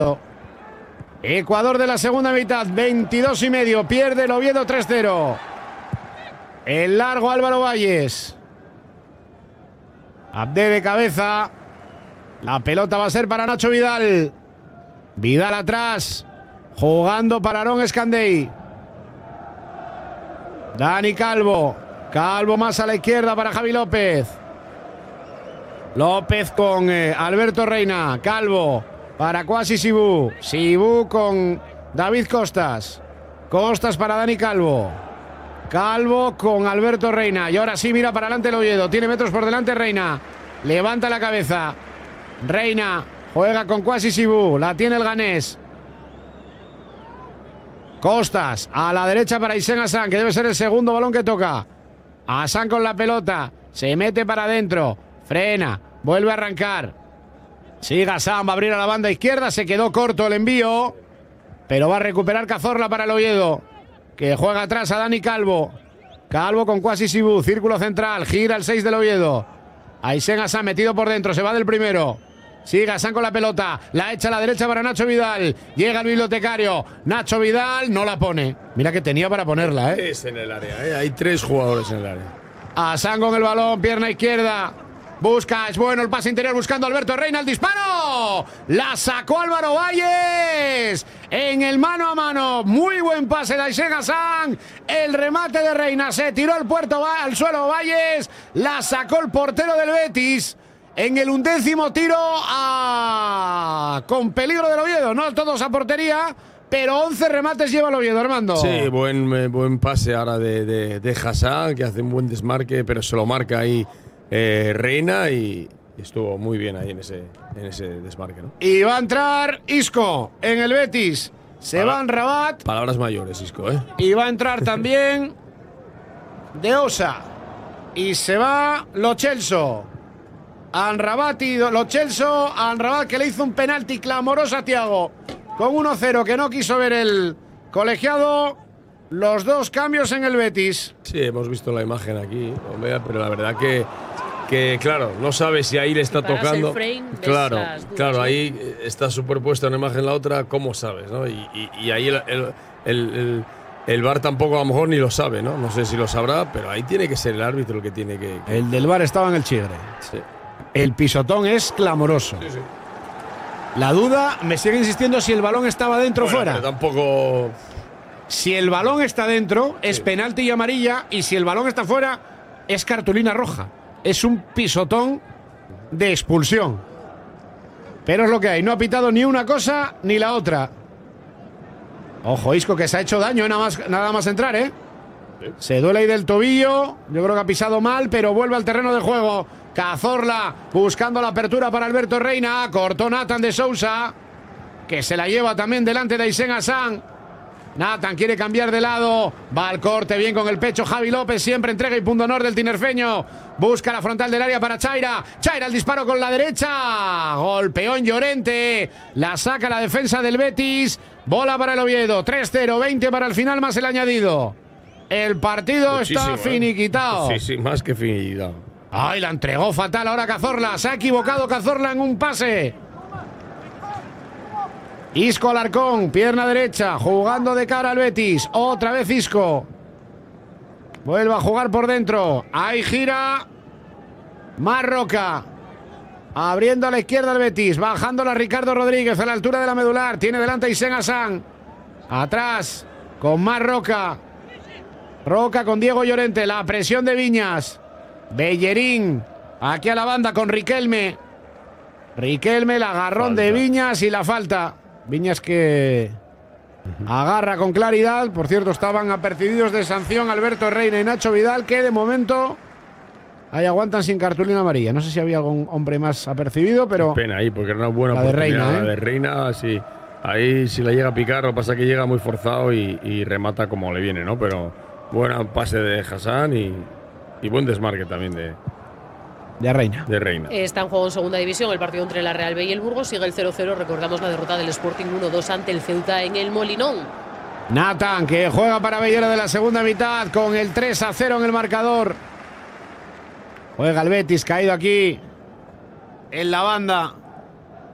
Ecuador de la segunda mitad, 22,5. Pierde el Oviedo 3-0. El largo Álvaro Valles. Abde de cabeza. La pelota va a ser para Nacho Vidal. Vidal atrás. Jugando para Aarón Escandey. Dani Calvo. Calvo más a la izquierda para Javi López. López con Alberto Reina. Calvo para Kwasi Sibú. Sibú con David Costas. Costas para Dani Calvo. Calvo con Alberto Reina. Y ahora sí mira para adelante el Oviedo. Tiene metros por delante Reina. Levanta la cabeza. Reina juega con Kwasi Sibú. La tiene el ganés. Costas a la derecha para Hissem Hassan, que debe ser el segundo balón que toca. Hassan con la pelota. Se mete para adentro. Frena. Vuelve a arrancar. Sigue Hassan. Va a abrir a la banda izquierda. Se quedó corto el envío. Pero va a recuperar Cazorla para el Oviedo, que juega atrás a Dani Calvo. Calvo con Kwasi Sibú. Círculo central. Gira el 6 del Oviedo. A Hissem Hassan metido por dentro. Se va del primero. Sigue Hassan con la pelota. La echa a la derecha para Nacho Vidal. Llega el bibliotecario. Nacho Vidal no la pone. Mira que tenía para ponerla, ¿eh? Es en el área, ¿eh? Hay 3 jugadores en el área. Hassan con el balón. Pierna izquierda. Busca, es bueno el pase interior buscando a Alberto Reina. El disparo. La sacó Álvaro Valles. En el mano a mano. Muy buen pase de Hissem Hassan. El remate de Reina. Se tiró al suelo Valles. La sacó el portero del Betis. En el 11º tiro con peligro del Oviedo. No todos a portería, pero 11 remates lleva el Oviedo, Armando. Sí, buen pase ahora de Hassan, que hace un buen desmarque, pero se lo marca ahí Reina y estuvo muy bien ahí en ese desmarque, ¿no? Y va a entrar Isco en el Betis. Se va en Rabat. Palabras mayores, Isco, ¿eh? Y va a entrar también De Osa. Y se va Lo Celso. Anrabat y Lo Celso. Anrabat, que le hizo un penalti clamoroso a Thiago con 1-0 que no quiso ver el colegiado. Los dos cambios en el Betis. Sí, hemos visto la imagen aquí, pero la verdad que claro, no sabe si ahí le está tocando. Claro, ahí está superpuesta una imagen en la otra, ¿cómo sabes, no? Y ahí el VAR tampoco a lo mejor ni lo sabe, ¿no? No sé si lo sabrá, pero ahí tiene que ser el árbitro el que tiene que… El del VAR estaba en el chigre. Sí. El pisotón es clamoroso. Sí. La duda, me sigue insistiendo si el balón estaba dentro o fuera. Pero tampoco… Si el balón está dentro, es penalti y amarilla. Y si el balón está fuera, es cartulina roja. Es un pisotón de expulsión. Pero es lo que hay. No ha pitado ni una cosa ni la otra. Ojo, Isco, que se ha hecho daño, nada más entrar, ¿eh? Sí. Se duele ahí del tobillo. Yo creo que ha pisado mal, pero vuelve al terreno de juego. Cazorla buscando la apertura para Alberto Reina. Cortó Nathan de Sousa, que se la lleva también delante de Hissem Hassan. Nathan quiere cambiar de lado. Va al corte bien con el pecho Javi López. Siempre entrega y punto honor del tinerfeño. Busca la frontal del área para Chaira. Chaira el disparo con la derecha. Golpeó en Llorente. La saca la defensa del Betis. Bola para el Oviedo. 3-0, 20 para el final más el añadido. El partido está finiquitado. Sí, más que finiquitado. Ay, la entregó fatal ahora Cazorla. Se ha equivocado Cazorla en un pase. Isco Alarcón, pierna derecha, jugando de cara al Betis. Otra vez Isco. Vuelve a jugar por dentro. Ahí gira Marroca. Abriendo a la izquierda el Betis. Bajándola Ricardo Rodríguez a la altura de la medular. Tiene delante a Hissem Hassan. Atrás con Marroca. Roca con Diego Llorente. La presión de Viñas. Bellerín. Aquí a la banda con Riquelme. Riquelme, el agarrón de Viñas y la falta. Viñas que agarra con claridad. Por cierto, estaban apercibidos de sanción Alberto Reina y Nacho Vidal, que de momento ahí aguantan sin cartulina amarilla. No sé si había algún hombre más apercibido, pero… Qué pena ahí, porque era una buena la de Reina, La de Reina, sí. Ahí si la llega a picar, lo que pasa es que llega muy forzado y remata como le viene, ¿no? Pero buen pase de Hassan y buen desmarque también de Reina. Está en juego en segunda división el partido entre la Real B y el Burgos. Sigue el 0-0. Recordamos la derrota del Sporting 1-2 ante el Ceuta en el Molinón. Nathan, que juega para Bellera de la segunda mitad con el 3-0 en el marcador. Juega el Betis, caído aquí en la banda.